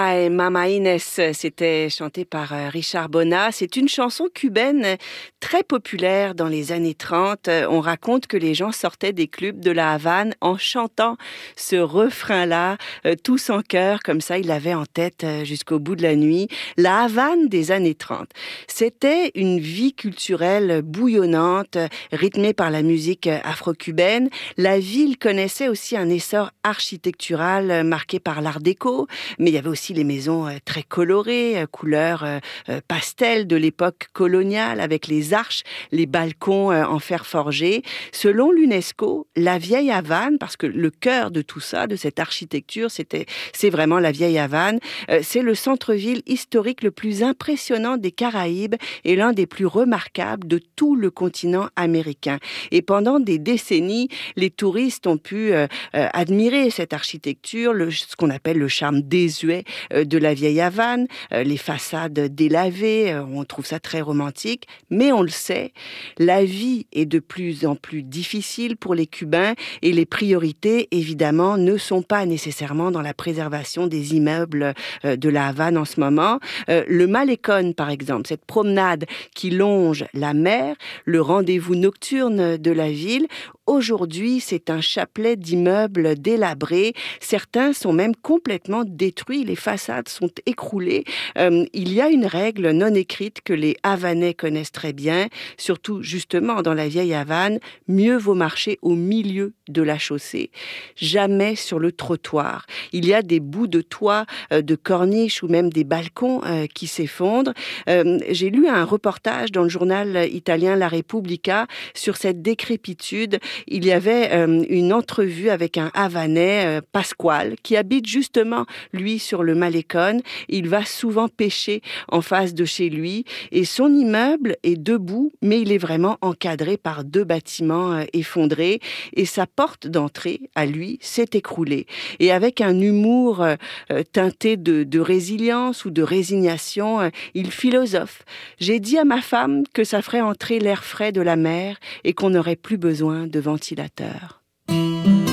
Ay, Mama Inés, c'était chanté par Richard Bona. C'est une chanson cubaine très populaire dans les années 30. On raconte que les gens sortaient des clubs de la Havane en chantant ce refrain-là, tous en chœur, comme ça, ils l'avaient en tête jusqu'au bout de la nuit. La Havane des années 30. C'était une vie culturelle bouillonnante, rythmée par la musique afro-cubaine. La ville connaissait aussi un essor architectural marqué par l'art déco, mais il y avait aussi les maisons très colorées, couleurs pastel de l'époque coloniale, avec les arches, les balcons en fer forgé. Selon l'UNESCO, la vieille Havane, parce que le cœur de tout ça, de cette architecture, c'est vraiment la vieille Havane. C'est le centre-ville historique le plus impressionnant des Caraïbes et l'un des plus remarquables de tout le continent américain. Et pendant des décennies, les touristes ont pu admirer cette architecture, ce qu'on appelle le charme désuet de la vieille Havane, les façades délavées, on trouve ça très romantique, mais on le sait, la vie est de plus en plus difficile pour les Cubains et les priorités, évidemment, ne sont pas nécessairement dans la préservation des immeubles de la Havane en ce moment. Le Malecón, par exemple, cette promenade qui longe la mer, le rendez-vous nocturne de la ville, aujourd'hui, c'est un chapelet d'immeubles délabrés. Certains sont même complètement détruits. Les façades sont écroulées. Il y a une règle non écrite que les Havanais connaissent très bien, surtout justement dans la vieille Havane. Mieux vaut marcher au milieu de la chaussée, jamais sur le trottoir. Il y a des bouts de toit, de corniches ou même des balcons qui s'effondrent. J'ai lu un reportage dans le journal italien La Repubblica sur cette décrépitude. Il y avait une entrevue avec un Havanais, Pasquale, qui habite justement, lui, sur le Malecón. Il va souvent pêcher en face de chez lui et son immeuble est debout, mais il est vraiment encadré par 2 bâtiments effondrés et sa porte d'entrée, à lui, s'est écroulée. Et avec un humour teinté de résilience ou de résignation, il philosophe. J'ai dit à ma femme que ça ferait entrer l'air frais de la mer et qu'on n'aurait plus besoin de ventilateur.